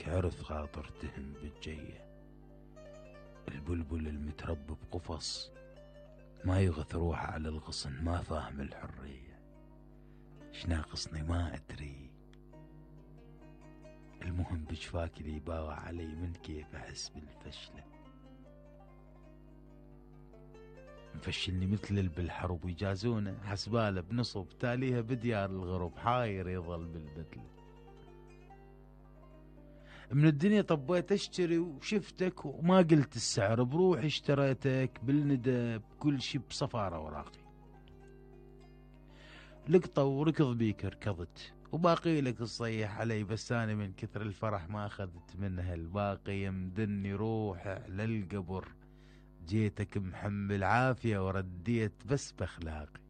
عرف خاطر تهم بالجية. البلبل المتربى بقفص ما يغث روحه على الغصن، ما فاهم الحرية. شناقصني ما أدري، المهم بجفاك اللي باوع علي من كيف أحس بالفشلة. مفشلني مثل بالحرب ويجازونه حسباله بنصب، تاليها بديار الغرب حاير يظل بالبدلة. من الدنيا طبيت اشتري وشفتك وما قلت السعر، بروحي اشتريتك بالندى بكل شي بصفارة وراقي. لقطة وركض بيك ركضت وباقي لك تصيح علي، بس أنا من كثر الفرح ما أخذت منها الباقي. يمدني روح للقبر جيتك محمل عافية ورديت بس بأخلاقي.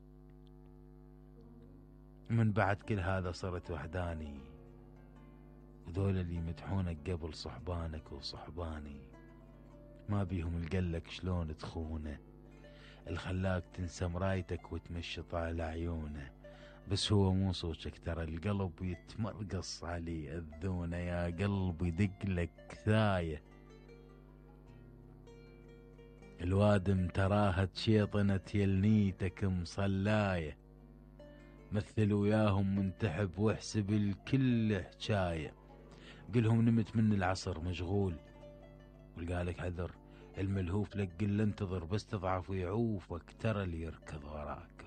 من بعد كل هذا صرت وحداني، وذول اللي يمدحونك قبل صحبانك وصحباني ما بيهم القلك شلون تخونه، الخلاك تنسى مرايتك وتمشي طالع عيونه. بس هو مو صوتك، ترى القلب يتمرقص علي أذونه، يا قلب يدق لك ثاية. الوادم تراها تشيطنة يلنيتك مصلاية، مثل وياهم منتحب واحسب الكل حجاية. قلهم نمت من العصر مشغول، والقالك عذر الملهوف لك قل انتظر، بس تضعف ويعوفك ترى اللي يركض وراك.